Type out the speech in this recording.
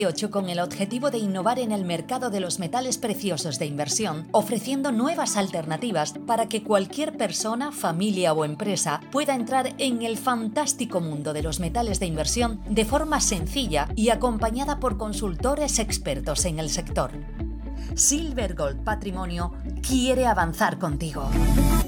con el objetivo de innovar en el mercado de los metales preciosos de inversión, ofreciendo nuevas alternativas para que cualquier persona, familia o empresa pueda entrar en el fantástico mundo de los metales de inversión de forma sencilla y acompañada por consultores expertos en el sector. Silver Gold Patrimonio quiere avanzar contigo.